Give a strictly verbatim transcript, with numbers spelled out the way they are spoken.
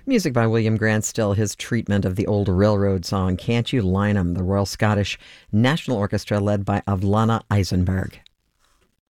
Music by William Grant Still, his treatment of the old railroad song, Can't You Line 'Em, the Royal Scottish National Orchestra led by Avlana Eisenberg.